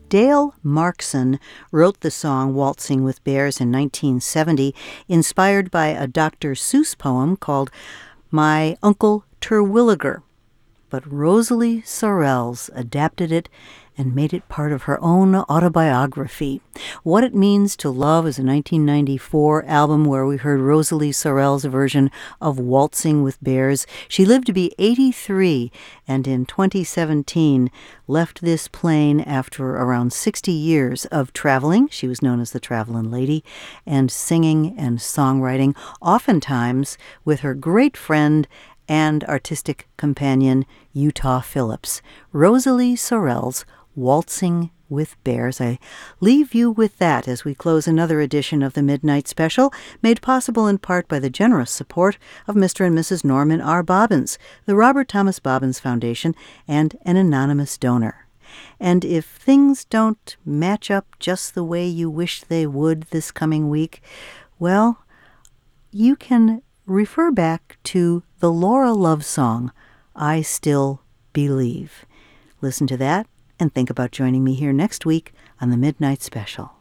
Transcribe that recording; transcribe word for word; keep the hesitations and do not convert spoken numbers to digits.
Dale Markson wrote the song Waltzing with Bears in nineteen seventy, inspired by a Doctor Seuss poem called My Uncle Terwilliger. But Rosalie Sorrells adapted it and made it part of her own autobiography. What It Means to Love is a nineteen ninety-four album where we heard Rosalie Sorrells' version of Waltzing with Bears. She lived to be eighty-three and in twenty seventeen left this plane after around sixty years of traveling. She was known as the Travelin' Lady, and singing and songwriting, oftentimes with her great friend and artistic companion, Utah Phillips. Rosalie Sorrells, Waltzing with Bears. I leave you with that as we close another edition of the Midnight Special, made possible in part by the generous support of Mister and Missus Norman R. Bobbins, the Robert Thomas Bobbins Foundation, and an anonymous donor. And if things don't match up just the way you wish they would this coming week, well, you can refer back to the Laura Love song, I Still Believe. Listen to that and think about joining me here next week on the Midnight Special.